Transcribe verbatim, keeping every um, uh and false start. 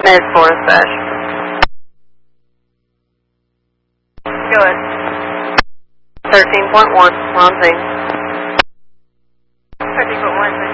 Mid Forest Dash. Go ahead. thirteen point one, we're on scene. thirteen point one,